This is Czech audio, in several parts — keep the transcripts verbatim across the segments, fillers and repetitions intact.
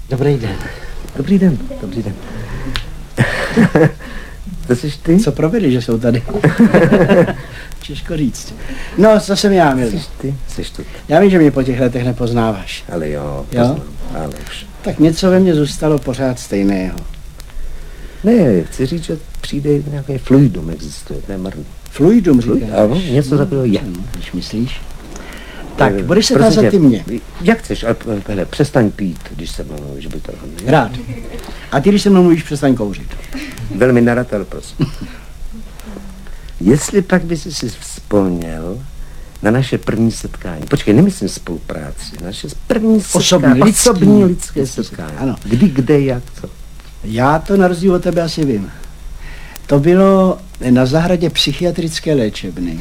Dobrý den. Dobrý den, dobrý den. To jsi ty? Co provedli, že jsou tady? Těžko říct. No, co jsem já, Mildo? Jsi ty? Jsi tu. Já vím, že mě po těch letech nepoznáváš. Ale jo, Jo? poznám, ale už. Tak něco ve mně zůstalo pořád stejného. Ne, chci říct, že přijde nějaké fluidum existuje, to je marný. Fluidum, Fluid, říkáš? ano, něco takového je. No, když myslíš? Tak, Eh, budeš se prosím tázat tě, ty mě. Jak chceš, ale hele, přestaň pít, když se mnou mluvíš, by to ne? Rád. A ty, když se mnou mluvíš, přestaň kouřit. Velmi nerad, ale prosím. Jestli pak bys si vzpomněl na naše první setkání. Počkej, nemyslím spolupráci. Naše první Osobní, setkání. lidský. Osobní lidské setkání. Ano. Kdy, kde, jak, co? Já to na rozdíl od tebe asi vím. To bylo na zahradě psychiatrické léčebny.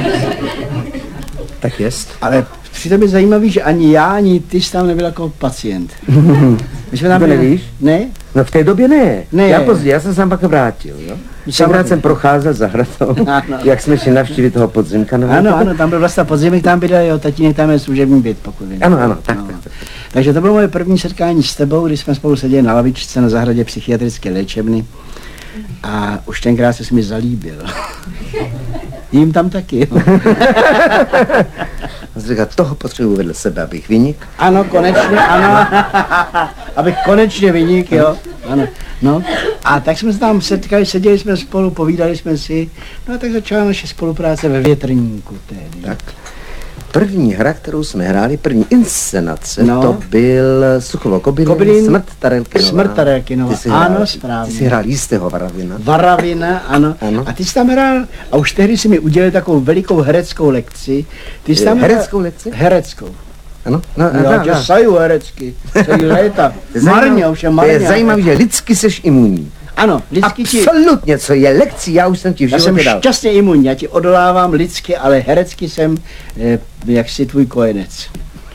Tak jest. Ale přitom je zajímavý, že ani já, ani ty jsi tam nebyl jako pacient. My jsme tam To byli- nevíš? Ne? No v té době ne. Ne. Já později, já jsem se tam pak vrátil, jo. Tenkrát jsem procházel zahradou, Ano. jak jsme šli navštívit toho podzimka. nebo Ano, to- ano, tam byl vlastně podzimek, tam bydlel jeho tatínek, tam je služební byt, pokud vím. Ano, ano, tak, No. tak, tak. Takže to bylo moje první setkání s tebou, když jsme spolu seděli na lavičce na zahradě psychiatrické léčebny a už tenkrát jsi mi zalíbil. Jím tam taky, jo. A jsi říkal, toho potřebuji vedle sebe, abych vynik. Ano, konečně, ano. Abych konečně vynik, jo. Ano. No, a tak jsme se tam setkali, seděli jsme spolu, povídali jsme si, no a tak začala naše spolupráce ve Větrníku tehdy. Tak. První hra, kterou jsme hráli, první inscenace, No. to byl Suchovo Kobylin, Kobylin, Smrt Tarelkinová. Smrt Tarelkinová, Ty jsi ano, hrál- správně. Ty jsi hrál jistého Varavina. Varavina, ano. Ano. A ty jsi tam hrál, a už tehdy si mi udělal takovou velikou hereckou lekci. Ty jsi tam hrál- Hereckou lekci? Hereckou. Ano, no, Já no, tě no. saju herecky, celý léta. Marně, ovšem To je marně. zajímavé, že lidsky seš imunní. Ano, lidsky ti, Absolutně, co je lekcí, já už jsem ti v já jsem životě dal. šťastně imunní, já ti odolávám lidsky, ale herecky jsem eh, jaksi tvůj kojenec.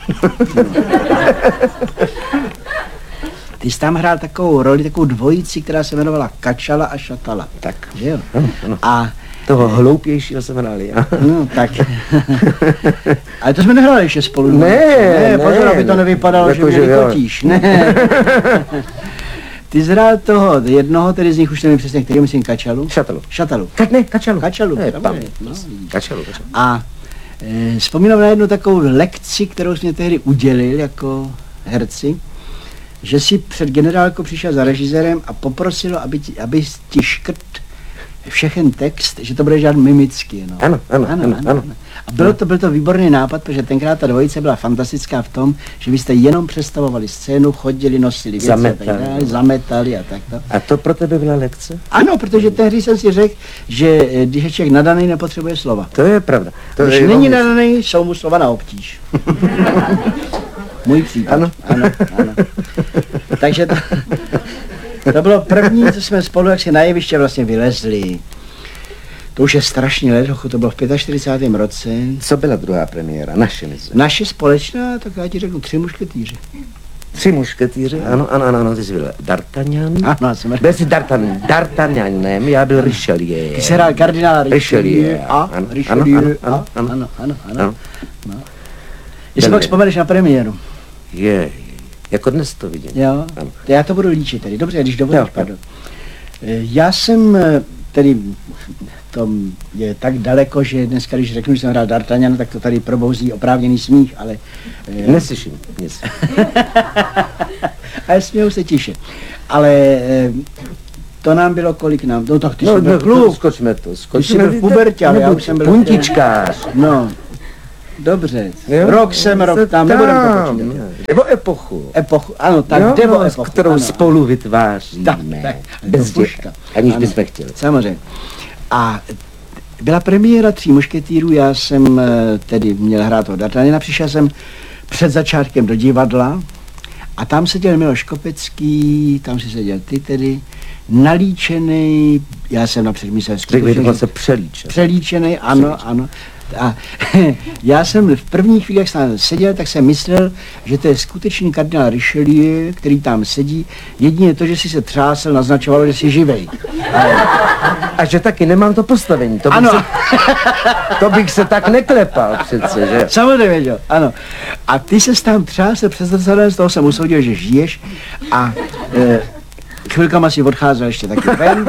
Ty jsi tam hrál takovou roli, takovou dvojici, která se jmenovala Kačala a Šatala. Tak, Že jo? ano, ano. A Toho hloupějšího jsem hrál já. no, tak. Ale to jsme nehráli ještě spolu. Ne, ne, pozor, ne, aby to ne. nevypadalo, Jako, že mě že jo. vykotíš. Ne. Ty jsi hrál toho, jednoho, tedy z nich už nevím přesně, který myslím Kačalu. Šatalu. Šatalu. Ka, ne, Kačalu. Kačalu, Ne, samozřejmě, paměť. no, vidíš. Kačalu, Kačalu. A e, vzpomínám na jednu takovou lekci, kterou jsi mě tehdy udělil jako herci, že si před generálkou přišel za režisérem a poprosil, aby ti, aby ti škrt všechen text, že to bude žádný mimicky. No. Ano, ano, ano, ano. A bylo to, byl to výborný nápad, protože tenkrát ta dvojice byla fantastická v tom, že vy jste jenom představovali scénu, chodili, nosili věci, Zametali. a tak dále, zametali a tak dále. A to pro tebe byla lekce? Ano, protože tehdy jsem si řekl, že eh, když je člověk nadaný, nepotřebuje slova. To je pravda. To Když je není velmi- nadaný, jsou mu slova na obtíž. Můj případ. Ano. ano, ano. Takže to, to bylo první, co jsme spolu, jak si na jeviště vlastně vylezli. To už je strašně let, to bylo v čtyřicátém pátém roce. Co byla druhá premiéra? Naše myslím. Naše společná, tak já ti řeknu, Tři mušketýři. Tři mušketýři, ano, ano, ano, ano, ty jsi byl D'Artagnan. Ano, já jsem Byl jsi D'Artagnan, D'Artagnanem, já byl Richelieu. Ty jsi hrál kardinála Richelieu, Richelieu a ano, Richelieu ano, a ano, ano, ano, ano, ano. ano. No. Jestli pak vzpomeneš na premiéru. Je, je, jako dnes to vidím. Jo, Ano. já to budu líčit tedy. Dobře, když dovolíš, Jo, pardon. Eh, Já jsem eh, tedy, to je tak daleko, že dneska, když řeknu, že jsem hrál D'Artagnan, tak to tady probouzí oprávněný smích, ale... eh, Neslyším nic. ale smějou se tiše. Ale eh, to nám bylo kolik nám, no tak ty No, jsi byl no, kluk. skočme to, Ty jsi skočme. byl v pubertě, ale já Nebuď už jsem byl... puntičkář. No, dobře. Jo? Rok jsem, rok tam, nebudem to počítat. Nebo epochu. Epochu, ano, tak Jo, nebo no, epochu. s kterou ano, spolu vytváříme. Tak, tak, Bez to puška. děka, aniž Ano. bychom chtěli. Samozřejmě. A byla premiéra Tří mušketýrů, já jsem eh, tedy měl hrát toho D'Artagnana, přišel jsem před začátkem do divadla a tam seděl Miloš Kopecký, tam si seděl ty tedy, nalíčený, já jsem napřed myslel Řekl bych, dokonce přelíčen. přelíčený, ano, ano. A já jsem v první chvíli, jak jsem seděl, tak jsem myslel, že to je skutečný kardinál Richelieu, který tam sedí. Jedině to, že si se třásel, naznačovalo, že jsi živej. A že taky nemám to postavení. To bych, Ano. se, to bych se tak neklepal přece, že? Samozřejmě, jo, ano. A ty se tam třásel přes zrcadlem, z toho jsem usoudil, že žiješ a e, chvilkama si odcházel ještě taky ven.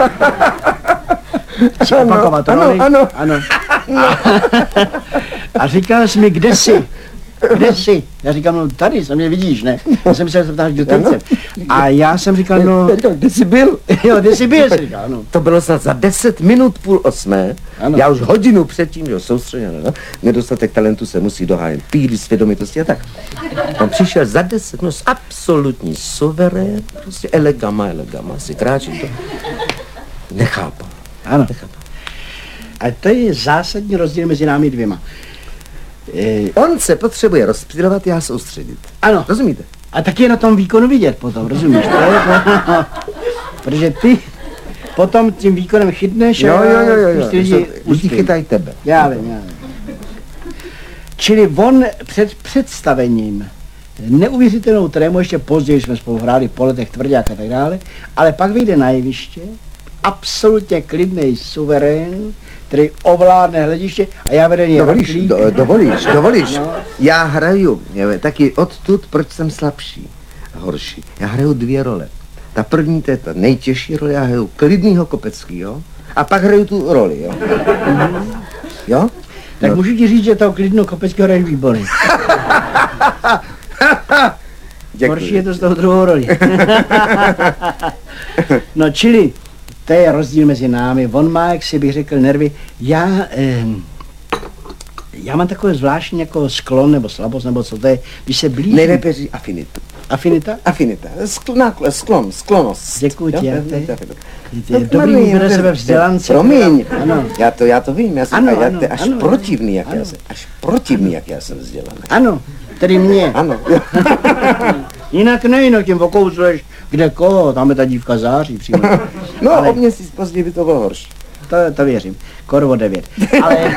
Si Ano, opakovat ano, roli. ano. ano. A, a říkal jsi mi, kde jsi? Kde jsi? Já říkám, no tady, se mě vidíš, ne? Já jsem se ptal, kdo ten jsem. A já jsem říkal, no... Kde jsi byl? Jo, kde jsi byl, jsi říkal, no. To bylo snad za deset minut půl osmé. Ano. Já už hodinu předtím, že jo, soustředěno, no? Nedostatek talentu se musí dohájit, píly, svědomitosti a tak. On přišel za deset minut, absolutní suverén, prostě elegama, elegama, si kráčí to. Nechápu. Ano. Nechápu. A to je zásadní rozdíl mezi námi dvěma. E, On se potřebuje rozptylovat, já soustředit. ano. Rozumíte? A taky je na tom výkonu vidět potom, rozumíš? To je, to, protože ty potom tím výkonem chytneš Jo, a jo, jo, jo, jo. ty lidi Lidi uspějí. chytají tebe. Já vím, já vím. Čili on před představením neuvěřitelnou trému, ještě později jsme spolu hráli po letech Tvrdák a tak dále, ale pak vyjde na jeviště, absolutně klidný suverén, který ovládne hlediště a já vedený Dovolíš, do, dovolíš, dovolíš. No. Já hraju, je, taky odtud, proč jsem slabší, horší. Já hraju dvě role. Ta první, to je ta nejtěžší role, já hraju klidnýho Kopeckýho a pak hraju tu roli, jo. Jo? Tak No. můžu ti říct, že toho klidnou Kopeckého hraješ výborně. Horší je to z toho druhou roli. No čili, to je rozdíl mezi námi. On má, jak si bych řekl, nervy. Já, eh, já mám takový zvláštní jako sklon nebo slabost, nebo co to je, když se blíží... Nejlépe říct afinitu. Afinita? Afinita, skl, nákl, sklon, sklonost. Děkuji ti, Jo, já to te- je- to je- Ty je No, dobrý Marie, bude to je- sebe vzdělance. Promiň, Ano. já to, já to vím, já jsem, Ano, já, ano, to je až ano, protivný, jak ano. já jsem, až protivný, jak já jsem vzdělaný. Ano, tedy mě. Ano. Jinak ne, jinak tím okouzluješ, kde koho, tam je ta dívka září přímo. No, Ale- o měsíc později by to bylo horší. To, to věřím. Korvo devět. Ale...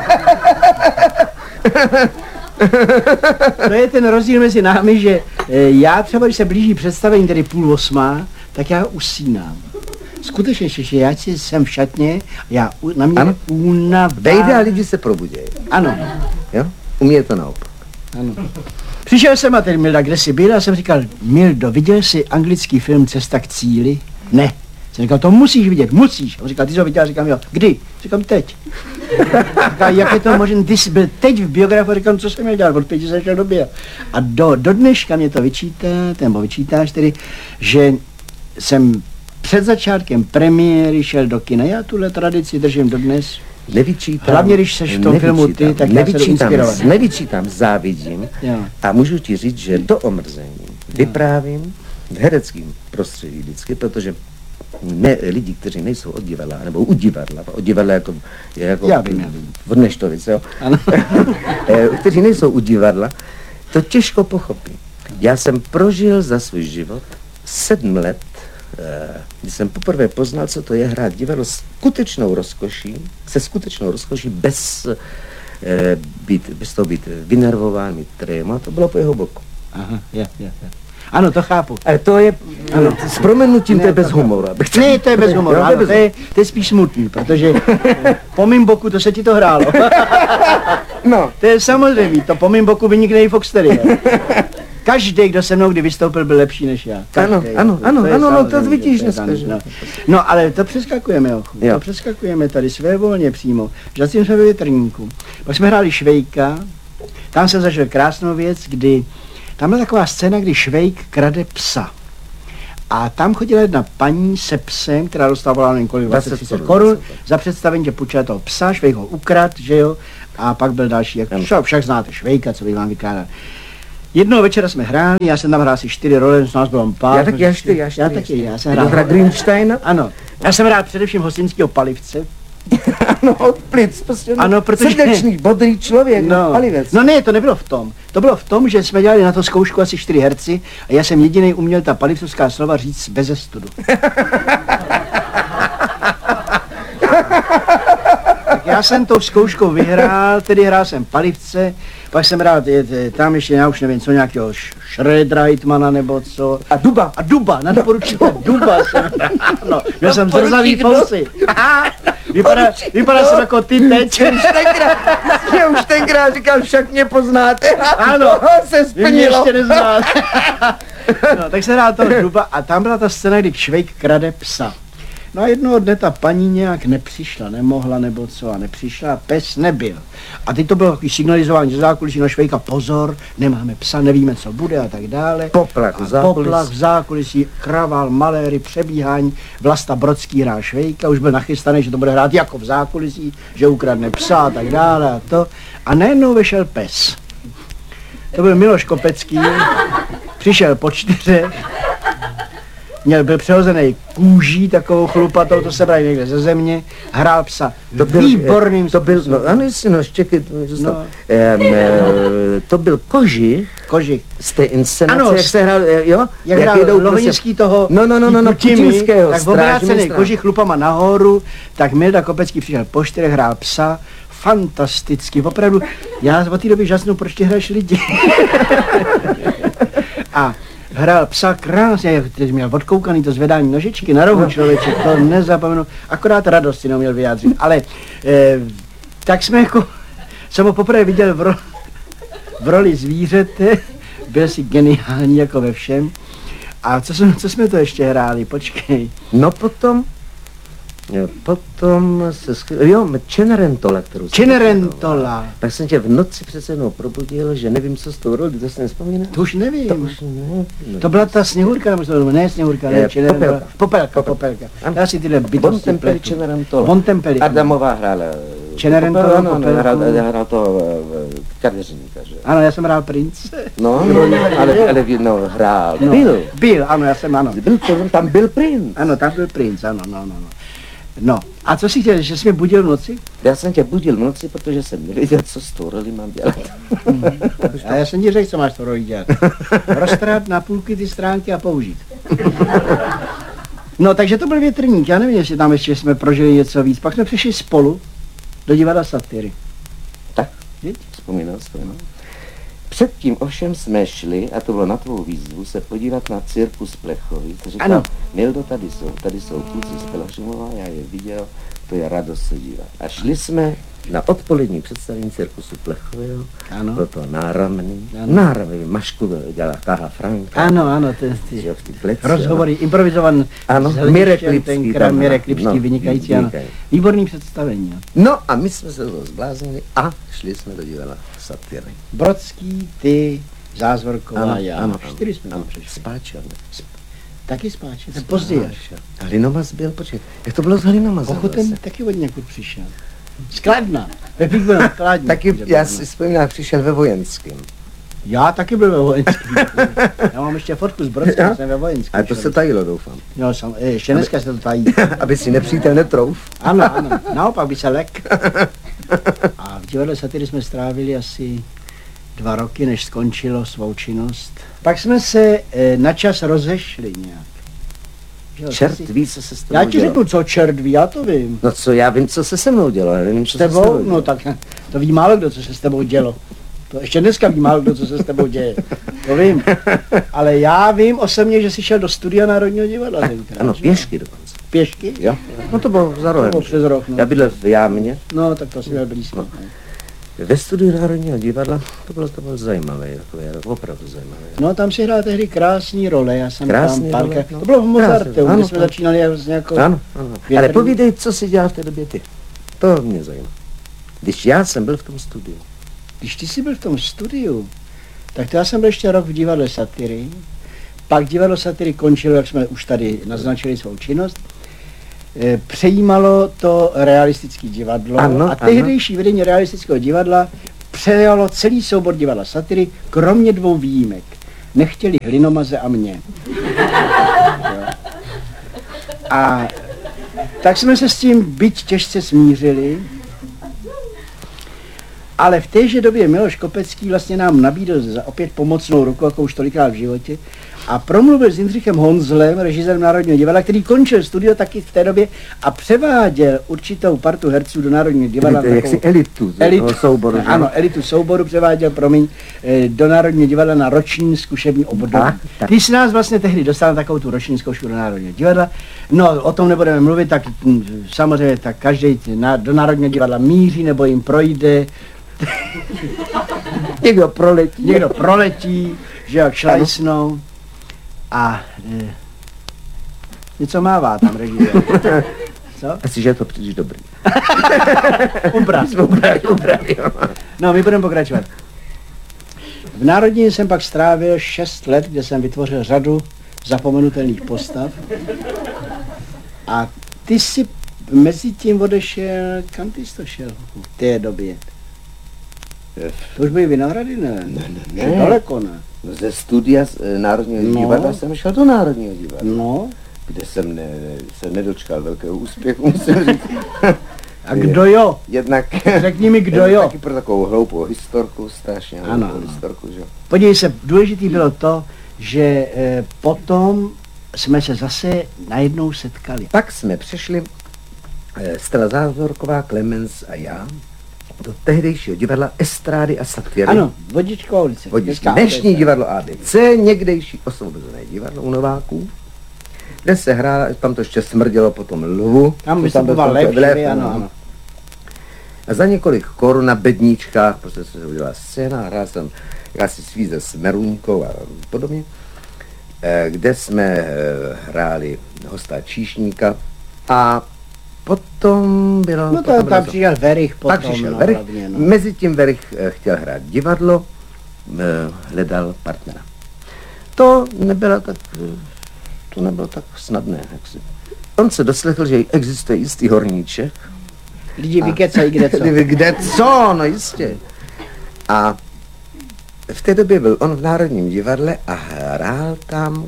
to je ten rozdíl mezi námi, že e, já třeba, když se blíží představení, tedy půl osmá, tak já usínám. Skutečně, že já si jsem v šatně, já, u- na mě Ano. únava. Vejde a lidi se probudějí. Ano, Jo? U mě je to naopak. ano. Přišel jsem a tedy Milda, kde jsi byl? A jsem říkal, Mildo, viděl jsi anglický film Cesta k cíli? Ne. Jsem říkal, to musíš vidět, musíš. On říkal, ty jsi ho viděl? Říkám, jo. Kdy? Říkám, teď. Říkal, jak je to možné, ty jsi byl teď v biografu, říkám, co jsem měl dělat, od pěti jsem šel do bio. A do, do dneška mě to vyčítá, nebo vyčítáš tedy, že jsem před začátkem premiéry šel do kina. Já tuhle tradici držím dodnes. Nevyčítám. Hlavně, když seš v tom filmu ty, tak já se jdu nevyčítám, inspirovat. nevyčítám, závidím. Jo. A můžu ti říct, že do omrzení vyprávím v hereckém prostředí vždycky, protože ne, lidi, kteří nejsou od divadla, nebo u divadla, od divadla jako, je jako Já vím, já vím. od Neštovic, jo? Ano. Eh, kteří nejsou u divadla, to těžko pochopí. Já jsem prožil za svůj život sedm let, eh, kdy jsem poprvé poznal, co to je hrát divadlo s skutečnou rozkoší, se skutečnou rozkoší, bez, eh, být, bez toho být vynervován, mít tréma, to bylo po jeho boku. Aha, je, je, je. Ano, to chápu. Ale to je, ano, s proměnutím, to je bez humoru. abych to- Ne, to je bez humoru, Jo, ano, bez to je, to je spíš smutný, protože po mým boku to se ti to hrálo. No, To je samozřejmé, to po mým boku vynikne i Foxtery. Každý, kdo se mnou kdy vystoupil, byl lepší než já. Každý, Ano, ano, to- ano, to je ano, no, to samozřejmě, vidíš to je dneska, daný, že? no. No, ale to přeskakujeme, ochu, Jo. to přeskakujeme tady svévolně přímo. Zatím jsme ve Větrníku. Pak jsme hráli Švejka, tam jsem zažil krásnou věc, kdy tam byla taková scéna, kdy Švejk krade psa. A tam chodila jedna paní se psem, která dostávala nevím kolik, dvacet třicet korun za představení, že půjčila toho psa, Švejk ho ukrad, že jo, a pak byl další, jak však, však znáte Švejka, co bych vám vykládal. Jednoho večera jsme hráli, já jsem tam hrál asi čtyři role, z nás bylo pár. já taky, já čtyři, já čtyři. Já taky, já jsem Hrál hrál. Greensteina? Ano, já jsem hrál především hostinského Palivce. Ano, od plic, prostě Ano, protože- srdečný, bodrý člověk, no. palivec. no ne, to nebylo v tom. To bylo v tom, že jsme dělali na to zkoušku asi čtyři herci a já jsem jediný uměl ta palivcovská slova říct beze studu. Tak já jsem tou zkouškou vyhrál, tedy hrál jsem Palivce, pak jsem hrál t- t- tam ještě, já už nevím, co nějakého Schredreitmana nebo co. A Duba. A Duba, nadporučíka Duba jsem, no, měl jsem zrzavý fousy. Vypadá, vypadá jsem jako ty teď. Už tenkrát, já už tenkrát říkal, však mě poznáte. Ano, se vy mě splnilo. ještě neznáte. No, tak se hrál toho Duba a tam byla ta scéna, kdy Švejk krade psa. No a jednoho dne ta paní nějak nepřišla, nemohla nebo co a nepřišla a pes nebyl. A teď to bylo takový signalizování ze zákulisí na Švejka, pozor, nemáme psa, nevíme, co bude a tak dále. Poplach v A zákulisí. poplach v zákulisí, kraval, maléry, přebíhání, Vlasta Brodský hrál Švejka, už byl nachystaný, že to bude hrát jako v zákulisí, že ukradne psa a tak dále a to. A najednou vyšel pes. To byl Miloš Kopecký, přišel po čtyře, měl, byl přehozený kůží, takovou chlupatou, to se brali někde ze země, hrál psa To byl, výborným to byl, no způsobem. ano, jestli, no, čekaj, to, No. no. Ehm, e, to byl Kožich Kožich. z té inscenace, Ano, jak se hrál, e, jo? Jak hrál jedou Lohinský toho no, no, no, no, no, Kutimy, Putinského, tak strážní obrácený mistra. Kožich chlupama nahoru, tak Milda Kopecký přišel po čtyřech, hrál psa, fantasticky, opravdu, já od té doby žasnu, proč ty hraješ lidi. A hrál psa krásně, jak teď měl odkoukaný to zvedání nožičky na rohu člověče, to nezapomenu, akorát radost si neuměl vyjádřit, ale eh, tak jsme jako, jsem ho poprvé viděl v, ro, v roli zvířete, byl si geniální jako ve všem. A co jsme, co jsme to ještě hráli, počkej. No potom, jo, potom se schy- jo, Cenerentola, kterou jsem Cenerentola. hrál. Tak jsem tě v noci přece jednou probudil, že nevím, co s tou roli, to si nespomínáš? To už nevím. To už ne, ne. To byla ta Sněhurka, nebo to ne Sněhurka, ne, Je, Cenerentola. Popelka. Popelka, Popelka. Ano. Já si tyhle bytosti Bontempelli pletu. Cenerentola. Bontempelli. Adamová hrála. Cenerentola, Popelka, ano, ano, Popelku. hrál, hrál toho eh, kadeřníka, že? Ano, já jsem hrál prince. No, no, ale, ale no, hrál, No, byl. Byl, ano, já jsem, ano. Byl to, tam byl princ. Ano, tam byl princ, ano, no, no, no. No, a co jsi chtěl, že jsi mě budil v noci? Já jsem tě budil v noci, protože jsem nevěděl, co s tou roli mám dělat. A já jsem ti řekl, co máš to roli dělat. Roztrhat na půlky ty stránky a použít. No, takže to byl Větrník, já nevím, jestli tam ještě jsme prožili něco víc. Pak jsme přišli spolu do divadla Satyry. Tak, Víš? vzpomínal jsi to, no? Předtím ovšem jsme šli, a to bylo na tvou výzvu, se podívat na cirkus Plechovic. Říkal, Ano. Mildo, tady jsou, tady jsou kluci z Pelhřimova, já je viděl, to je radost se dívat. A šli jsme na odpolední představení cirkusu Plechového, Ano. bylo to náramný, Ano. náramný, Mašku dělala Karla Franka. Ano, ano, ty, Že ty jo, v ty pleci, rozhovory, improvizovan Ano, s hledištěm Mirek Lipský tenkrát, tam Mirek hrál. Lipský, No, vynikající, ano. vynikají. Výborný představení, jo. No a my jsme se to zbláznili a šli jsme do divadla Satyry. Brodský, ty, Zázvorková, Ano, já. ano, Čtyři jsme ano, tam přišli. Spáčel, ne? Taky spáče, to později až. A Hlinomaz byl, počkej, jak to bylo s Hlinomazem? Ochoten zase? taky od někud přišel. Skladna. Pepík byl na skladně. Taky, já si vzpomínám, přišel ve vojenském. Já taky byl ve vojenském. Já mám ještě fotku s Brodským, jsem ve vojenském. A to se tajilo, doufám. Jo, sam, eh, ještě dneska se to tají. Aby si nepřítel netrouf. Ano, ano, naopak by se lek. A v divadle Satyry jsme strávili asi dva roky, než skončilo svou činnost. Pak jsme se eh, na čas rozešli nějak. Že jo, Čert ty si- ví, co se s tebou Já ti dělo. řeknu, co čert ví, já to vím. No co, já vím, co se se mnou dělo, ale nevím, co S se s tebou? tebou No dělo. tak to ví málo kdo, co se s tebou dělo. To ještě dneska ví málo kdo, co se s tebou děje. To vím. Ale já vím osobně, že jsi šel do studia Národního divadla tenkrát. Ano, že jo? pěšky dokonce. Pěšky? Jo. No to bylo za To rohem. bylo přes rok, no. Já bydlel v Jámě, No, tak to si měl blízko. No. ve studiu Národního divadla, to bylo, to bylo zajímavé, takové, opravdu zajímavé. No, tam si hrál tehdy krásný role, já jsem Krásný tam role, párkrát. no. To bylo v Mozarteu, Krásný, kde ano, jsme ano. začínali jako s nějakou... Ano, ano. Ale větrný- povídej, co jsi dělal v té době ty. To mě zajímá. Když já jsem byl v tom studiu. Když ty jsi byl v tom studiu, tak to já jsem byl ještě rok v divadle Satyry. Pak divadlo Satyry končilo, jak jsme už tady naznačili svou činnost. E, Přejímalo to realistické divadlo Ano, a tehdejší vedení realistického divadla přejalo celý soubor divadla Satyry, kromě dvou výjimek. Nechtěli Hlinomaze a mě. Jo. A tak jsme se s tím byť těžce smířili, ale v téže době Miloš Kopecký vlastně nám nabídl za opět pomocnou ruku, jako už tolikrát v životě, a promluvil s Jindřichem Honzlem, režisérem Národního divadla, který končil studio taky v té době a převáděl určitou partu herců do Národního divadla. Tedy jaksi elitu, elitu toho souboru. Že? Ano, elitu souboru převáděl, promiň, eh, do Národního divadla na roční zkušební období. Tak, tak. Ty jsi nás vlastně tehdy dostal na takovou tu roční zkoušku do Národního divadla. No, o tom nebudeme mluvit, tak hm, samozřejmě tak každý na, do Národního divadla míří nebo jim projde. Někdo proletí. Někdo proletí, že jak šlajsnou a e, něco mává tam režisér. Co? Asi, že je to příliš dobrý. Ubrat. Ubrali, ubrali, jo. No, my budeme pokračovat. V Národní jsem pak strávil šest let, kde jsem vytvořil řadu zapomenutelných postav. A ty si mezi tím odešel, kam ty jsi to šel v té době? To už byly Vinohrady, ne? Ne, ne, ne. Daleko, ne? No, ze studia z e, Národního No. divadla jsem šel do Národního divadla, No. kde jsem ne, se nedočkal velkého úspěchu, musím říct. A kdo jo? Jednak, Řekni mi, kdo jednak jo? taky pro takovou hloupou historku, strašně Ano, hloupou ano. historku, že jo. Podívej se, důležitý bylo to, že e, potom jsme se zase najednou setkali. Pak jsme přišli, eh, Stella Zázorková, Klemens a já, do tehdejšího divadla Estrády a Satyry. Ano, Vodičková ulice. Vodičky. Dneska Dnešní A B C. divadlo A B C, někdejší osvobozené divadlo u Nováků, kde se hrála, tam to ještě smrdělo potom lvu. Tam co vystupoval byl Lev, ten Lev, že? ano, no. ano. A za několik korun na bedníčkách, prostě se udělala scéna, hrál jsem asi svíze s Meruňkou a podobně, eh, kde jsme eh, hráli hosta číšníka a potom bylo... No potom to, bylo tam to- přišel Verich potom, Pak přišel no, Verich, hlavně, no. mezitím Verich eh, chtěl hrát divadlo, eh, hledal partnera. To nebylo tak, eh, to nebylo tak snadné, jak si. On se doslechl, že existuje jistý horníček. Lidi vykecají kde co. Kde co, no jistě. A v té době byl on v Národním divadle a hrál tam.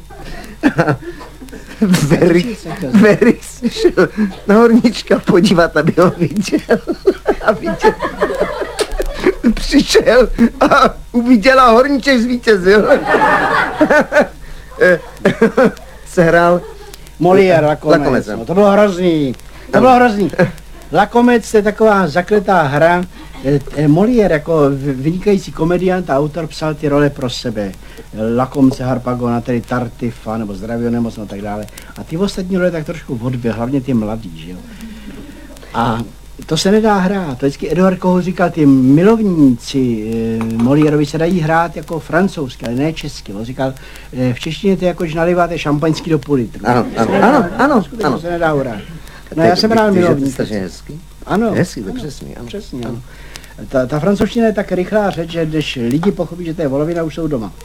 Verich, Verich se šel na horníčka podívat, aby ho viděl. A viděl. Přišel a uviděl a horníček zvítězil. Sehrál Molière, Lakomec, Lakomec, no, to bylo hrozný, to bylo hrozný. Lakomec to je taková zakletá hra. Eh, eh, Molière jako v- vynikající komediant a autor psal ty role pro sebe. Lakomce, Harpagona, tedy Tartifa, nebo Zdravýho nemoc a tak dále. A ty ostatní role tak trošku odbyl, hlavně ty mladý, že jo. A to se nedá hrát. To vždycky Eduard Koho říkal, ty milovníci e, Moliérovi se dají hrát jako francouzsky, ale ne česky. On říkal, e, v češtině to je jako, když naliváte šampaňský do půl litru. Ano, To se ano, nedá ano, hrát, ano, skutečně ano. se nedá hrát. No Tak já jsem hrál když je to milovníky. strašně hezký. Ano, Hezký, to ano, přesný, ano. přesně, ano. Ta, ta francouzština je tak rychlá řeč, že když lidi pochopí, že to je volovina, už jsou doma.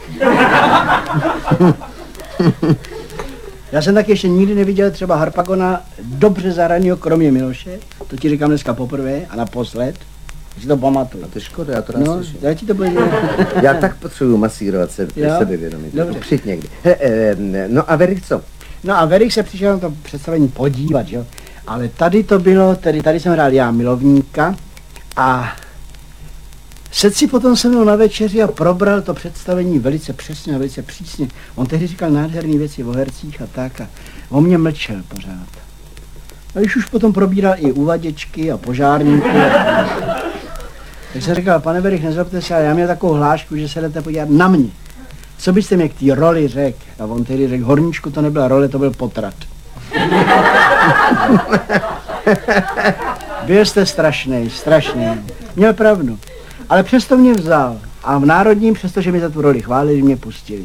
Já jsem taky ještě nikdy neviděl třeba Harpagona dobře zahraného, kromě Miloše. To ti říkám dneska poprvé a naposled. Si to pamatuju. A to je škoda, já to rád No, slyším. já ti to budu... Já tak potřebuju masírovat se, Jo? sebevědomí. Dobře. Přijď někdy. He, eh, no a Verich co? No a Verich se přišel na to představení podívat, jo. Ale tady to bylo, tedy tady jsem hrál já milovníka a sedl si potom se mnou na večeři a probral to představení velice přesně a velice přísně. On tehdy říkal nádherné věci o hercích a tak a on mě mlčel pořád. A když už potom probíral i uvaděčky a požárníky. A... Tak jsem říkal, pane Verich, nezlobte se, ale já měl takovou hlášku, že se jdete podívat na mě. Co byste mě k té roli řekl? A on tehdy řekl, horníčku to nebyla role, to byl potrat. Byl jste strašný, strašný. Měl pravdu. Ale přesto mě vzal. A v Národním, přestože mi za tu roli chválili, mě pustili.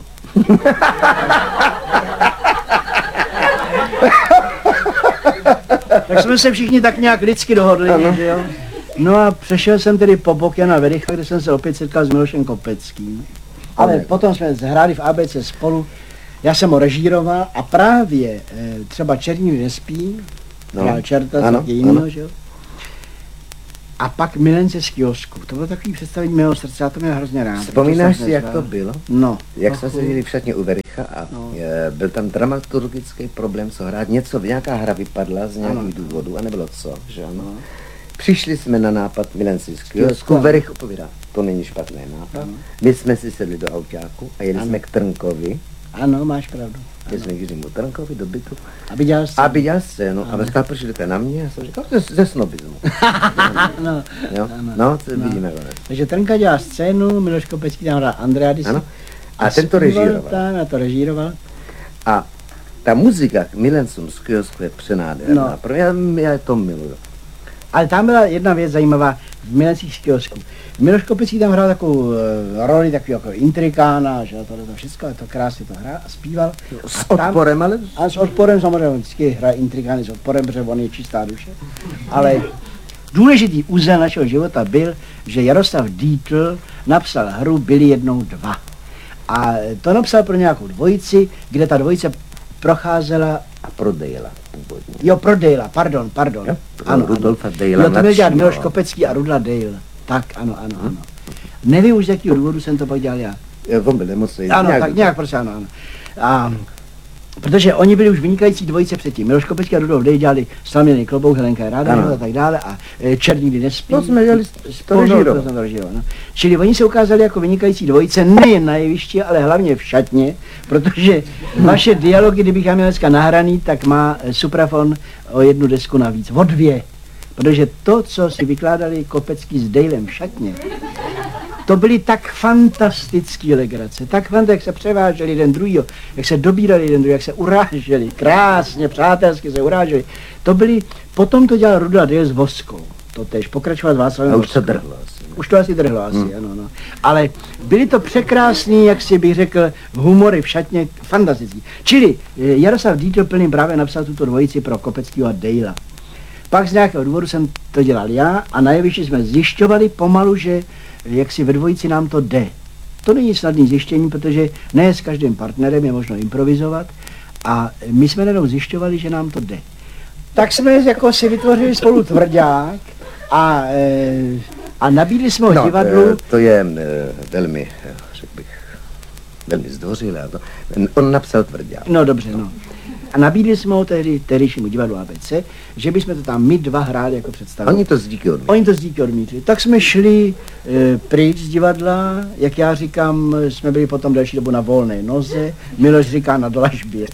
Tak jsme se všichni tak nějak lidsky dohodli, že jo? No a přešel jsem tedy po bok Jana Vericha, kde jsem se opět setkal s Milošem Kopeckým. Ale Ano. potom jsme hráli v A B C spolu. Já jsem ho režíroval a právě e, třeba Černý nespí, No. hrál Čerta, Ano, taky jinýho, ano. že jo? A pak Milence z kiosku. To bylo takový představení mého srdce, já to měl hrozně rád. Vzpomínáš To jsem si, jak nezval. to bylo? No. Jak jsme trochu. se viděli v šatně u Vericha a No. e, byl tam dramaturgický problém, co hrát, něco, nějaká hra vypadla z nějakých Ano. důvodů a nebylo co, že ano. No. Přišli jsme na nápad Milenci z kiosku, kiosku, ano. Verich opovídá, to není špatný nápad. Ano. My jsme si sedli do autáku a jeli Ano. jsme k Trnkovi Ano, máš pravdu. Já jsem někdy mu Trnkovi do bytu, Aby dělal scénu. aby dělal scénu, a říkal, proč jdete na mě? Já jsem říkal, ze, ze snobismu. no, Jo? ano, No, to no. vidíme konec. Takže Trnka dělá scénu, Miloš Kopecký tam hrál Andreadis. Ano. A ten to režíroval. A to režíroval. A ta muzika k milencům z kiosku je přenádherná. No. No. Já, já to miluju. Ale tam byla jedna věc zajímavá v Milencích z kiosku. Miloš Kopecký tam hrál takovou uh, roli, takový jako intrikána, že tohle to všechno, to krásně to hrál a zpíval. S A tam- odporem, ale... A s odporem samozřejmě, on vždycky hraje intrikány s odporem, protože on je čistá duše. Ale důležitý úzel našeho života byl, že Jaroslav Dietl napsal hru Byli jednou dva. A to napsal pro nějakou dvojici, kde ta dvojice procházela, A pro Dejla původně. jo, pro Dejla, pardon, pardon. Jo, pro Rudolfa Dejla Jo, to měl dělat mladšího. Miloš Kopecký a Rudla Dale. Tak, ano, ano, ano. Nevím už z jakého důvodu jsem to pak dělal já. Jo, on byl nemocný. Ano, tak nějak prostě ano, ano. A, protože oni byli už vynikající dvojice předtím. Miloš Kopecký a Rudolf Dej dělali Slaměný klobouk, Helenka je ráda Ano. a tak dále a e, Černý kdy nespí. To jsme dělali, to No, režíroval. to jsem to režíroval, no. Čili oni se ukázali jako vynikající dvojice nejen na jevišti, ale hlavně v šatně, protože vaše dialogy, kdybych já měl dneska nahraný, tak má e, Suprafon o jednu desku navíc, o dvě. Protože to, co si vykládali Kopecký s Dejlem v šatně, to byly tak fantastický legrace, tak fantastické, jak se převáželi jeden druhýho, jak se dobírali jeden druhý, jak se uráželi, krásně, přátelsky se uráželi. To byly, potom to dělal Rudla Dale s Voskou, to tež, pokračovat s Václavem A už to Voskou. drhlo asi. Už to asi drhlo, asi, hmm. ano, no. Ale byly to překrásný, jak si bych řekl, humory v šatně, fantastický. Čili eh, Jaroslav Dietl plným právě napsal tuto dvojici pro Kopeckého a Dejla. Pak z nějakého důvodu jsem to dělal já a na jevišti jsme zjišťovali pomalu, že jak si ve dvojici nám to jde. To není snadný zjištění, protože ne s každým partnerem je možno improvizovat a my jsme jenom zjišťovali, že nám to jde. Tak jsme jako si vytvořili spolu tvrdák a, e, a nabídli jsme ho No, divadlu. eh, to je eh, velmi, eh, řekl bych, velmi zdvořilé. a to. On napsal tvrdák. No dobře, no. A nabídli jsme ho tehdy tehdejšímu divadlu A B C, že bychom to tam my dva hráli jako představu. Oni to z díky odmítli. Oni to z díky odmítli. Tak jsme šli e, pryč z divadla, jak já říkám, jsme byli potom další dobu na volné noze, Miloš říká na dlažbě.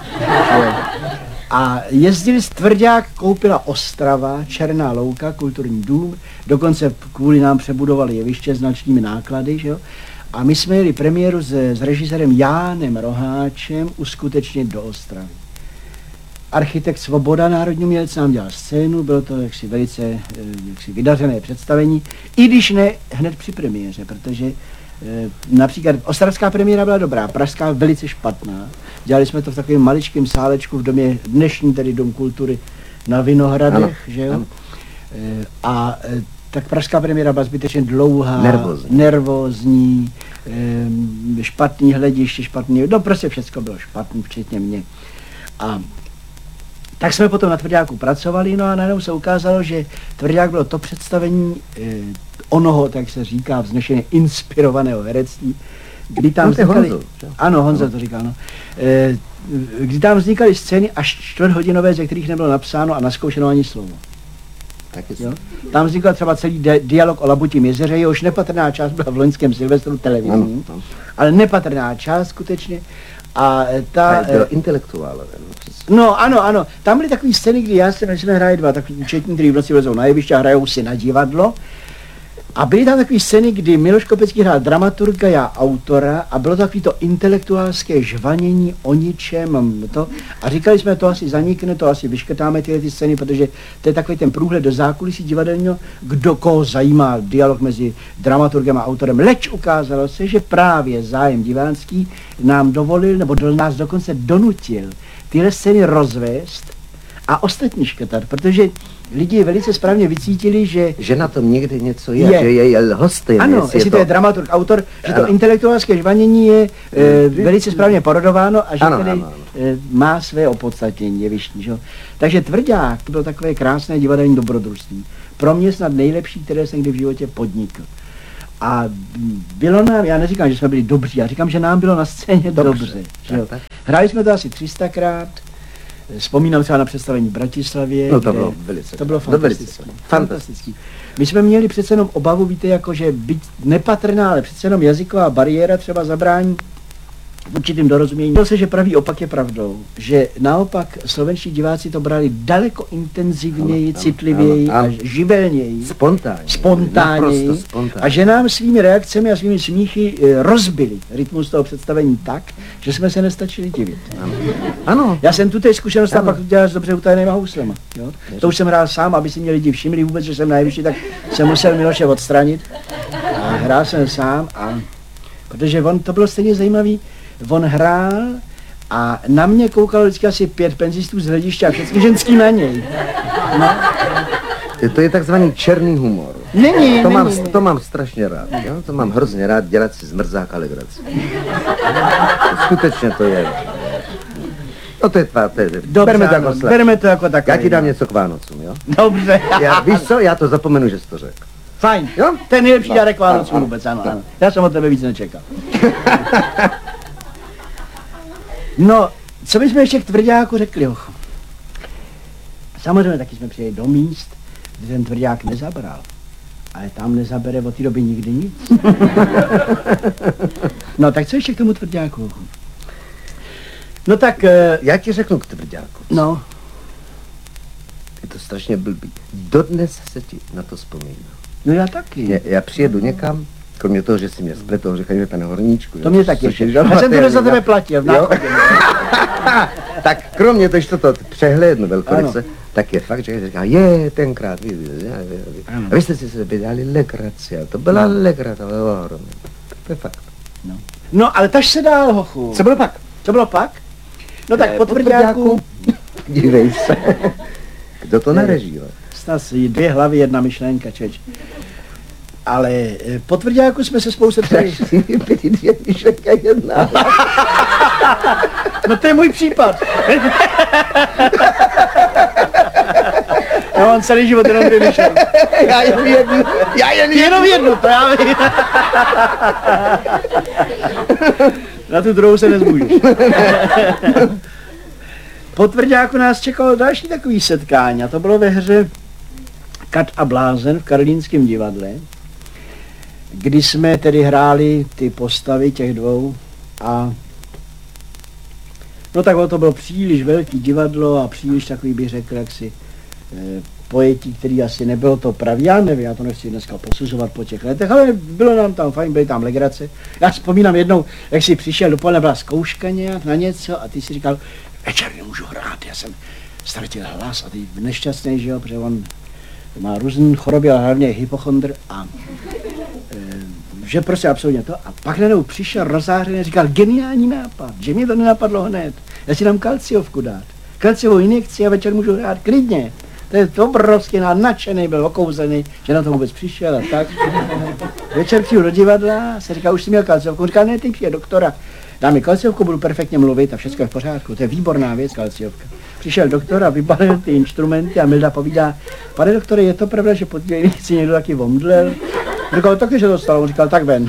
A jezdili z Tvrdák, koupila Ostrava, Černá louka, kulturní dům, dokonce kvůli nám přebudovali jeviště s značnými náklady, že jo? A my jsme jeli premiéru s, s režisérem Jánem Roháčem uskutečnit do Ostravy. Architekt Svoboda, národní umělec, nám dělal scénu, bylo to jaksi velice eh, jaksi vydařené představení, i když ne hned při premiéře, protože eh, například ostravská premiéra byla dobrá, pražská velice špatná. Dělali jsme to v takovém maličkém sálečku v domě, dnešní tedy Dom kultury na Vinohradech, Ano, že jo? ano. Eh, a eh, tak pražská premiéra byla zbytečně dlouhá, Nervózní. nervózní eh, špatný hlediště, špatný, no prostě všechno bylo špatný, včetně mě. A tak jsme potom na Tvrďáku pracovali, no a najednou se ukázalo, že Tvrdák bylo to představení eh, onoho, tak se říká, vznešeně inspirovaného herectví, kdy tam No, to je vznikaly, Honzo, že? ano, Honza to říkal, no, eh, kdy tam vznikaly scény až čtvrthodinové, ze kterých nebylo napsáno a naskoušeno ani slovo. Tak je Jo? Tam vznikl třeba celý di- dialog o Labutím jezeře, jehož nepatrná část byla v loňském Silvestru televizní, Ano, ano. ale nepatrná část skutečně. A eh, ta, A bylo eh, intelektuálové. No, přesně. No ano, ano, tam byly takové scény, kdy já jsem, jsme hráli dva takový účetní, který v noci vlezou na jeviště a hrajou si na divadlo. A byly tam takové scény, kdy Miloš Kopecký hrál dramaturga, já autora a bylo to takový to intelektuálské žvanění o ničem to. A říkali jsme, to asi zanikne, to asi vyškrtáme tyhle ty scény, protože to je takový ten průhled do zákulisí divadelního, kdo koho zajímá dialog mezi dramaturgem a autorem. Leč ukázalo se, že právě zájem divánský nám dovolil, nebo do nás dokonce donutil tyhle scény rozvést a ostatní škrtat, protože lidi velice správně vycítili, že Že na tom někde něco je, Je. že je, je lhostejné. ano, jestli to je dramaturg, autor, že to Ano. intelektuálské žvanění je e, velice správně parodováno a že Ano, tedy ano, ano. E, má své opodstatnění jevištní. Že? Takže Tvrdák to bylo takové krásné divadelní dobrodružství. Pro mě snad nejlepší, které jsem kdy v životě podnikl. A bylo nám, já neříkám, že jsme byli dobří, já říkám, že nám bylo na scéně dobře. Dobře, že jo? tak, tak. Hráli jsme to asi tři sta krát, vzpomínám třeba na představení v Bratislavě. No to kde- bylo velice To bylo to velice fantastické. fantastické. fantastický. My jsme měli přece jenom obavu, víte, jako že být nepatrná, ale přece jenom jazyková bariéra třeba zabrání v určitým dorozumění. Měl se, že pravý opak je pravdou, že naopak slovenští diváci to brali daleko intenzivněji, ano, ano, citlivěji ano, ano. a živelněji. Spontánně. Spontánněji. Naprosto spontánně. A že nám svými reakcemi a svými smíchy eh, rozbili rytmus toho představení tak, že jsme se nestačili divit. Ano. Ano. Já jsem tu té zkušenost a Ano. pak to dělal s dobře utajenýma houslema. Jo? To už jsem hrál sám, aby si mě lidi všimli vůbec, že jsem nejvyšší, tak jsem musel Miloše odstranit. A hrál jsem sám, a protože on, to bylo stejně zajímavý, on hrál a na mě koukalo vždycky asi pět penzistů z hlediště a všechny ženský na něj. No. To je takzvaný černý humor. Není, To není, mám, není. to mám strašně rád, jo? To mám hrozně rád dělat si z mrzáka legraci. Skutečně to je. No to je tvá, to je, Dobře, berme to ano, jako slad. bereme to jako takové. Já ti dám něco k Vánocům, jo? Dobře. Já, víš co, já to zapomenu, že jsi to řekl. Fajn. Jo? To je nejlepší No, dárek ano, Vánocům ano. vůbec, ano, ano. Já jsem od tebe víc nečekal. No, co bychom ještě k tvrďáku řekli, hochu? Samozřejmě taky jsme přijeli do míst, kde ten tvrdák nezabral. Ale tam nezabere od té doby nikdy nic. No, tak co ještě k tomu tvrdňáku, hochu? No tak, eh, Já ti řeknu k tvrďáku. no, Je to strašně blbý. Dodnes se ti na to vzpomínám. no já taky. Já, já přijedu někam, kromě toho, že si mě spletou, že chodíme na horníčku. To mě taky ještě. Já jsem to za tebe platil v náchodě. Tak kromě toho, že to přehlédnu velkoryse, Ano. tak je fakt, že říká, je, tenkrát, vy, vy, vy, vy, vy. Ano. A vy jste si sebe dali legraci, a to byla No. legrata, ale ohromná. To je fakt. No. No, ale taž se dál, hochu. Co bylo pak? Co bylo pak? No tak Eh, po tvrdňáku Dívej se. Kdo to narežíval? snad si dvě hlavy, jedna myšlenka, čeč. Ale eh, po tvrdňáku jsme se spolu setkali. Byly dvě myšlenka jedna. No to je můj případ. Já mám celý život jenom dvě myšlenky. Já jen jednu. Já jen jednu. Jenom jednu, to já vím. Na tu druhou se nezmůžeš. Po tvrdňáku nás čekalo další takový setkání a to bylo ve hře Kat a blázen v Karlínském divadle, kdy jsme tedy hráli ty postavy těch dvou a no tak to bylo příliš velký divadlo a příliš takový, bych řekl, jaksi eh, pojetí, který asi nebylo to pravý, já nevím, já to nechci dneska posuzovat po těch letech, ale bylo nám tam fajn, byly tam legrace. Já vzpomínám jednou, jak jsi přišel dopoledne, byla zkouška nějak na něco a ty si říkal, večer nemůžu hrát, já jsem ztratil hlas a ty nešťastný, že jo, protože on má různý choroby, ale hlavně je hypochondr a e, že prostě absolutně to. A pak najednou přišel rozářený a říkal, geniální nápad, že mě to nenapadlo hned, já si dám kalciovku dát, kalciovou injekci a večer můžu hrát klidně. To je to obrovský nadšený, byl okouzený, že na to vůbec přišel a tak. Večer přijdu do divadla, se říká, už jsi měl kalciovku, on říká, ne, ty přijde doktora. Dám mi kalciovku, budu perfektně mluvit a všechno je v pořádku, to je výborná věc, kalciovka. Přišel doktor a vybalil ty instrumenty a Milda povídá, pane doktore, je to pravda, že pod si někdo taky omdlel? Říkal, taky se to stalo, on říkal, tak ven.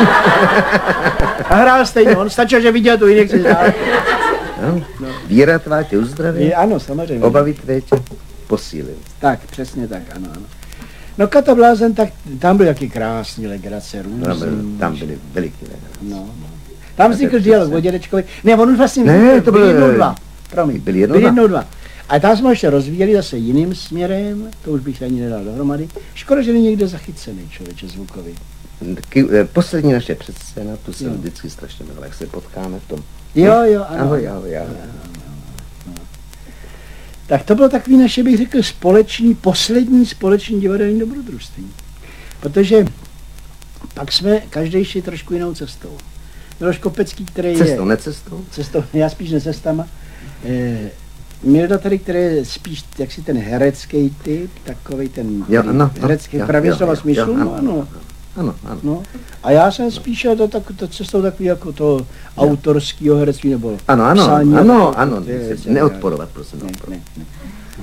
A hrál stejně, on stačil, že viděl tu injekci. No. Víra tvá tě uzdraví, Je, ano, samozřejmě. obavy tvé tě posílil. Tak, přesně tak, ano, ano. No Kat a blázen, tak tam byly taky krásný legrace, různý. Tam, byl, tam byly veliký legrace. No, no. Tam vznikl dialog o dědečkovi. Ne, on vlastně Ne, vznikl, to byl byl- jednou dva. Promiň, byly jednou byly dva. jednou dva. A tam jsme ještě rozvíjeli zase jiným směrem, to už bych ani nedal dohromady. Škoda, že není někde zachycený člověče zvukový. Ky- eh, Poslední naše předscéna, tu jsem Jo. vždycky strašně miloval, jak se potkáme v tom. Jo, jo, ano. Ahoj, ahoj, ahoj. Tak to bylo takový naše, bych řekl, společný, poslední společný divadelní dobrodružství. Protože pak jsme každý šli trošku jinou cestou. Miloš Kopecký, který Cestou, je... necestou? Cestou, já spíš ne cestama. E, Milda tady, který je spíš jaksi ten herecký typ, takový ten Jo, který ano, herecký jo, pravý jo, slova jo, smyslu, jo, no, ano. ano. Ano, ano. No. A já jsem spíš šel do tak, to cestou takový jako to autorského herectví nebo Ano, ano, psání, ano, jako- ano, to je- ne- neodporovat, prosím. Ne, neodporovat. ne, ne.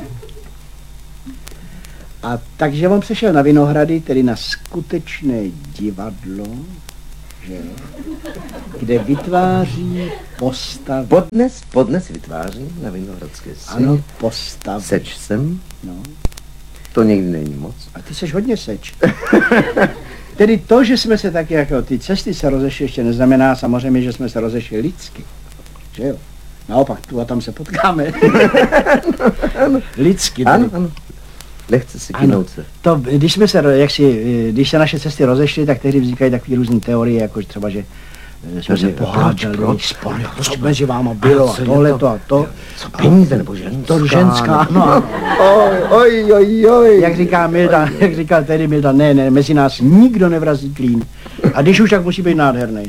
A takže on přešel na Vinohrady, tedy na skutečné divadlo, že, jo, kde vytváří postavy. Podnes, podnes vytvářím na Vinohradské scéně. Ano, postavy. Seč jsem, No. to někdy není moc. A ty seš hodně seč. Tedy to, že jsme se tak jako ty cesty se rozešly, ještě neznamená samozřejmě, že jsme se rozešli lidsky. Že jo? Naopak, tu a tam se potkáme. Lidsky. Ano, ano. Lehce si kynout se. To, když jsme se, jak si, když se naše cesty rozešly, tak tehdy vznikají takové různé teorie, jako třeba, že jsme se pohádali, spory, co mezi váma bylo a tohle to a to. Co peníze nebo ženská? To ženská, no ano. Oj, oj, oj. Jak říká Milda, jak říkal tehdy Milda, ne, ne, mezi nás nikdo nevrazí klín. A když už, tak musí být nádherný.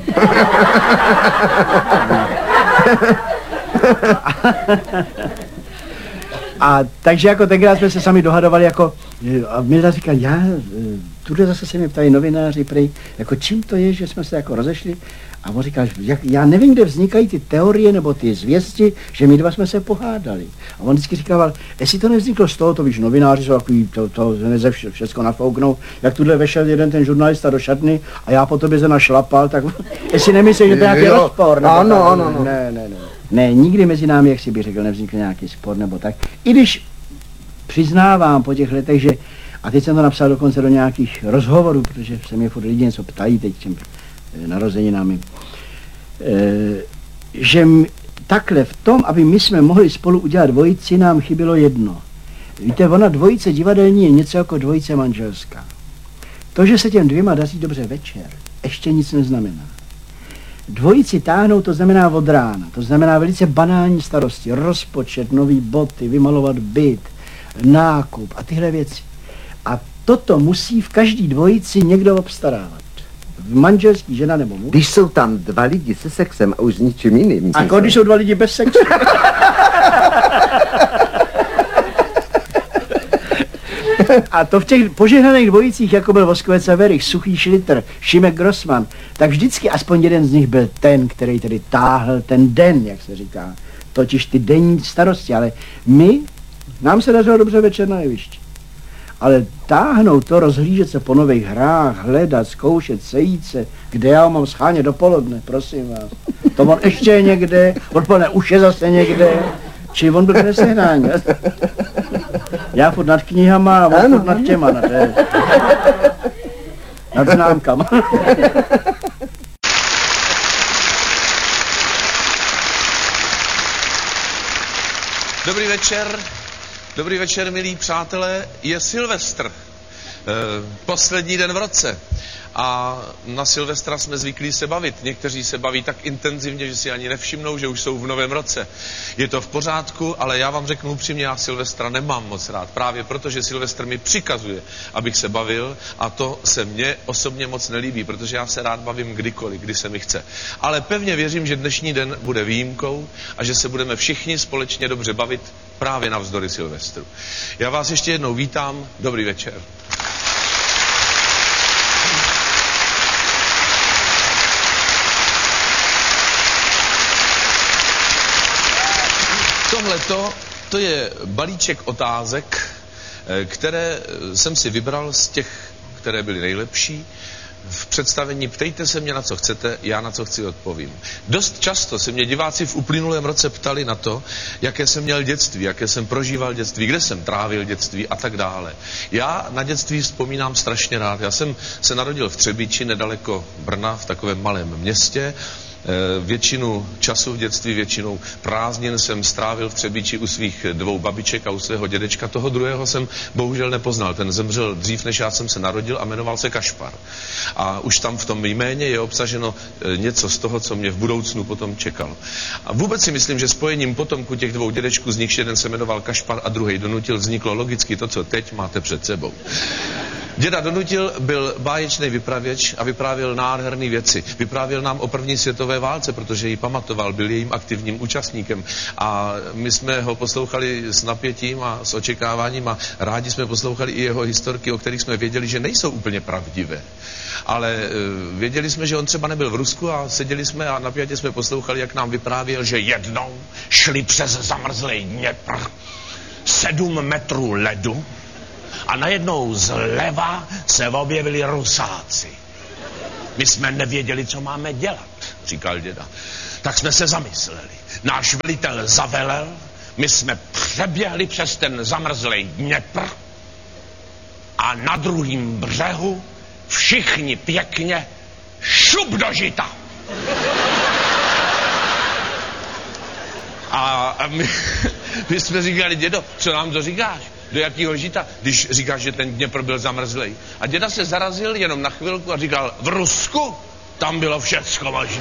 A takže jako tenkrát jsme se sami dohadovali jako, a Milda říkal, já, tuhle zase se mě ptají novináři prej, jako čím to je, že jsme se jako rozešli. A on říkal, jak, já nevím, kde vznikají ty teorie nebo ty zvěsti, že my dva jsme se pohádali. A on vždycky říkal, jestli to nevzniklo z toho, to víš, novináři jsou takový, to, to neze vše, všecko nafouknou, jak tuhle vešel jeden ten žurnalista do šatny a já po tobě se našlapal, tak jestli nemyslíš, že to je nějaký Jo, rozpor. Nebo ano, tak, ano, ano. Ne, ne, ne. Ne, nikdy mezi námi, jak si bych řekl, nevznikl nějaký spor nebo tak. I když přiznávám po těch letech, že, a teď jsem to napsal dokonce do nějakých rozhovorů, protože se mě furt lidi něco ptají teď těm narozeninami, e, že m, takhle v tom, aby my jsme mohli spolu udělat dvojici, nám chybělo jedno. Víte, ona dvojice divadelní je něco jako dvojice manželská. To, že se těm dvěma daří dobře večer, ještě nic neznamená. Dvojici táhnou, to znamená od rána, to znamená velice banální starosti, rozpočet, nový boty, vymalovat byt, nákup a tyhle věci. A toto musí v každý dvojici někdo obstarávat. Manželský, žena nebo muž. Když jsou tam dva lidi se sexem a už s ničím jiným. A když jsou dva lidi bez sexu. A to v těch požehnaných dvojicích, jako byl Voskovec a Werich, Suchý Šlitr, Šimek Grossman, tak vždycky aspoň jeden z nich byl ten, který tedy táhl ten den, jak se říká. Totiž ty denní starosti, ale my, nám se dařilo dobře večer na jevišti. Ale táhnout to, rozhlížet se po nových hrách, hledat, zkoušet, sejít se, kde já mám schánět dopoledne, prosím vás. To on ještě je někde, odpoledne už je zase někde, či on byl nesehnání. Já furt nad knihama a on ano, furt nad těma, nad, nad známkama. Dobrý večer, dobrý večer, milí přátelé, je Silvestr, poslední den v roce. A na Silvestra jsme zvyklí se bavit. Někteří se baví tak intenzivně, že si ani nevšimnou, že už jsou v novém roce. Je to v pořádku, ale já vám řeknu upřímně, já Silvestra nemám moc rád. Právě proto, že Silvestr mi přikazuje, abych se bavil, a to se mně osobně moc nelíbí, protože já se rád bavím kdykoliv, kdy se mi chce. Ale pevně věřím, že dnešní den bude výjimkou a že se budeme všichni společně dobře bavit právě navzdory Silvestru. Já vás ještě jednou vítám. Dobrý večer. Tohleto, to je balíček otázek, které jsem si vybral z těch, které byly nejlepší. V představení Ptejte se mě, na co chcete, já na co chci odpovím. Dost často se mě diváci v uplynulém roce ptali na to, jaké jsem měl dětství, jaké jsem prožíval dětství, kde jsem trávil dětství a tak dále. Já na dětství vzpomínám strašně rád. Já jsem se narodil v Třebíči, nedaleko Brna, v takovém malém městě. Většinu času v dětství, většinou prázdnin jsem strávil v Třebíči u svých dvou babiček a u svého dědečka. Toho druhého jsem bohužel nepoznal. Ten zemřel dřív, než já jsem se narodil a jmenoval se Kašpar. A už tam v tom jméně je obsaženo něco z toho, co mě v budoucnu potom čekalo. A vůbec si myslím, že spojením potomku těch dvou dědečků, z nichž jeden se jmenoval Kašpar a druhý Donutil, vzniklo logicky to, co teď máte před sebou. Děda Donutil byl báječný vypravěč a vyprávěl nádherné věci. Vyprávěl nám o první světové válce, protože ji pamatoval, byl jejím aktivním účastníkem. A my jsme ho poslouchali s napětím a s očekáváním a rádi jsme poslouchali i jeho historky, o kterých jsme věděli, že nejsou úplně pravdivé. Ale uh, věděli jsme, že on třeba nebyl v Rusku a seděli jsme a napětě jsme poslouchali, jak nám vyprávěl, že jednou šli přes zamrzlej Dněpr sedm metrů ledu, a najednou zleva se objevili Rusáci. My jsme nevěděli, co máme dělat, říkal děda. Tak jsme se zamysleli. Náš velitel zavelel, my jsme přeběhli přes ten zamrzlej Dněpr a na druhém břehu všichni pěkně šup do žita. A, a my, my jsme říkali, dědo, co nám to říkáš? Do jakého žita? Když říkáš, že ten Dněpr byl zamrzlej. A děda se zarazil jenom na chvilku a říkal, v Rusku tam bylo všecko možné.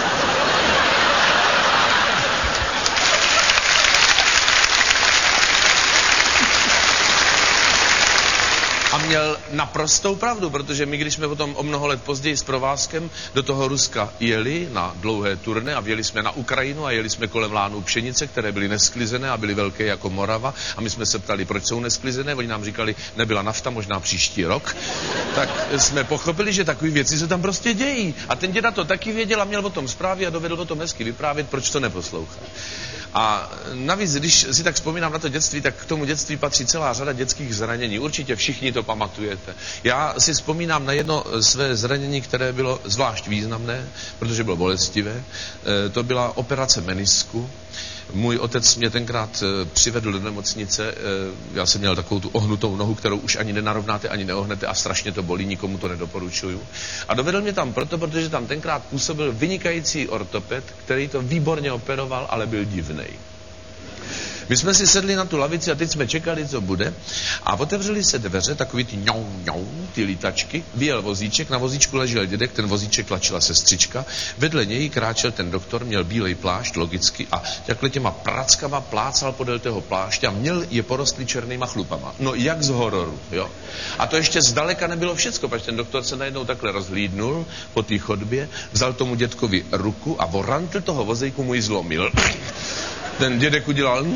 A měl naprostou pravdu, protože my, když jsme potom o mnoho let později s provázkem do toho Ruska jeli na dlouhé turné a jeli jsme na Ukrajinu a jeli jsme kolem lánů pšenice, které byly nesklizené a byly velké jako Morava a my jsme se ptali, proč jsou nesklizené, oni nám říkali, nebyla nafta, možná příští rok, tak jsme pochopili, že takové věci se tam prostě dějí. A ten děda to taky věděl a měl o tom zprávy a dovedl o tom hezky vyprávět, proč to neposlouchá. A navíc, když si tak vzpomínám na to dětství, tak k tomu dětství patří celá řada dětských zranění. Určitě všichni to pamatujete. Já si vzpomínám na jedno své zranění, které bylo zvlášť významné, protože bylo bolestivé. To byla operace menisku. Můj otec mě tenkrát přivedl do nemocnice, já jsem měl takovou tu ohnutou nohu, kterou už ani nenarovnáte, ani neohnete a strašně to bolí, nikomu to nedoporučuju. A dovedl mě tam proto, protože tam tenkrát působil vynikající ortoped, který to výborně operoval, ale byl divnej. My jsme si sedli na tu lavici a teď jsme čekali, co bude. A otevřeli se dveře, takový ty ňou, ňou, ty lítačky. Vyjel vozíček, na vozíčku ležel dědek, ten vozíček tlačila sestřička. Vedle něj kráčel ten doktor, měl bílej plášť, logicky, a takhle těma prackama plácal podél toho pláště a měl je porostly černýma chlupama. No jak z hororu, jo. A to ještě zdaleka nebylo všecko, protože ten doktor se najednou takhle rozhlídnul po té chodbě, vzal tomu dědkovi ruku a vorantl toho vozejku mu ji zlomil. Ten dědek udělal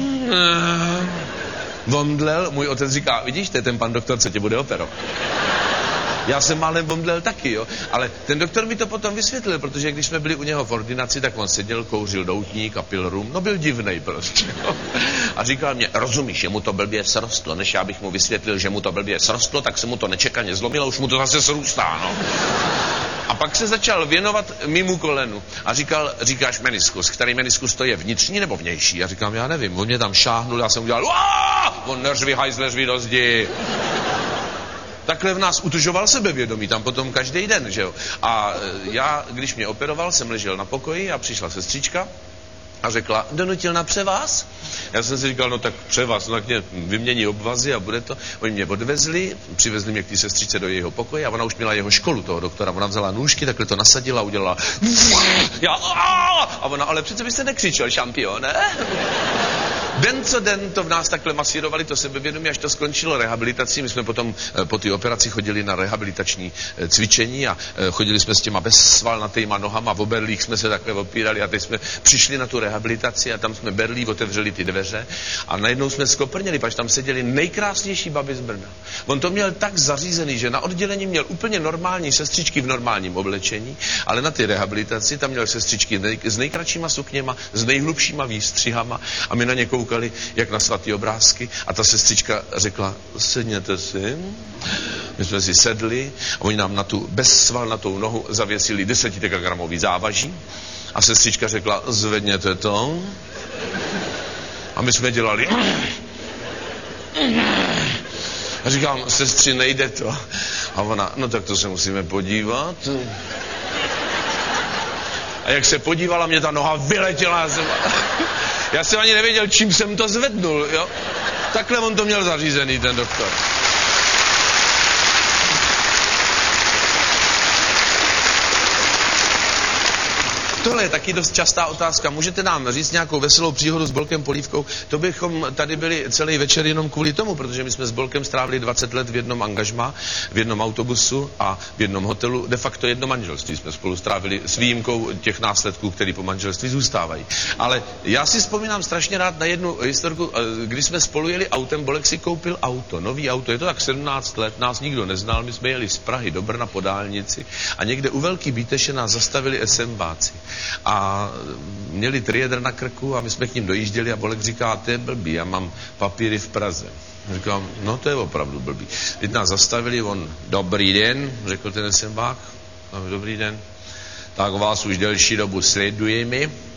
vomdlel, můj otec říká, vidíš, to je ten pan doktor, co tě bude operovat. Já jsem málem vomdlel taky, jo, ale ten doktor mi to potom vysvětlil, protože když jsme byli u něho v ordinaci, tak on seděl, kouřil doutník a pil rum, no byl divnej prostě, jo. A říkal mě, rozumíš, že mu to blbě srostlo, než já bych mu vysvětlil, že mu to blbě srostlo, tak se mu to nečekaně zlomilo, už mu to zase srůstá, no. A pak se začal věnovat mému kolenu a říkal, říkáš meniskus, který meniskus to je, vnitřní nebo vnější? Já říkám, já nevím, on mě tam šáhnul, já jsem udělal, Uá! On neřvi, hajzle, řvi do zdi. Takhle v nás utržoval sebevědomí, tam potom každý den, že jo. A já, když mě operoval, jsem ležel na pokoji a přišla sestřička a řekla, donutil na převaz? Já jsem si říkal, no tak převaz, no tak mě vymění obvazy a bude to. Oni mě odvezli, přivezli mě k té sestřičce do jejího pokoje a ona už měla jeho školu, toho doktora. Ona vzala nůžky, takhle to nasadila a udělala já, a ona, ale přece byste nekřičel, šampion, ne? Den co den to v nás takhle masírovali, to sebevědomí, až to skončilo rehabilitací. My jsme potom po té operaci chodili na rehabilitační cvičení a chodili jsme s těma bezsvalnatýma nohama, v oberlích jsme se takhle opírali a teď jsme přišli na tu rehabilitaci a tam jsme berlí, otevřeli ty dveře a najednou jsme skoprněli, protože tam seděli nejkrásnější baby z Brna. On to měl tak zařízený, že na oddělení měl úplně normální sestřičky v normálním oblečení, ale na ty rehabilitaci tam měl sestřičky nej, s nejkratšíma sukněma, s nejhlubšíma výstřihama a my na ně koukali, jak na svatý obrázky a ta sestřička řekla, sedněte si. My jsme si sedli a oni nám na tu bezsvalnatou nohu zavěsili desetidekagramový závaží a sestřička řekla, zvedněte to. A my jsme dělali a říkám, sestři, nejde to. A ona, no tak to se musíme podívat. A jak se podívala, mě ta noha vyletěla. Já jsem ani nevěděl, čím jsem to zvednul, jo. Takhle on to měl zařízený, ten doktor. Tohle je taky dost častá otázka. Můžete nám říct nějakou veselou příhodu s Bolkem Polívkou? To bychom tady byli celý večer jenom kvůli tomu, protože my jsme s Bolkem strávili dvacet let v jednom angažmá, v jednom autobusu a v jednom hotelu. De facto jedno manželství jsme spolu strávili s výjimkou těch následků, které po manželství zůstávají. Ale já si vzpomínám strašně rád na jednu historku, když jsme spolu jeli autem, Bolek si koupil auto, nový auto, je to tak sedmnáct let, nás nikdo neznal, my jsme jeli z Prahy do Brna po dálnici a někde u Velký Bíteše nás zastavili SMBáci. A měli triedr na krku a my jsme k ním dojížděli a Bolek říká, to je blbý, já mám papíry v Praze. Říkám, no to je opravdu blbý. Teď nás zastavili, on, dobrý den, řekl ten SMBák, dobrý den, tak vás už delší dobu sledujeme.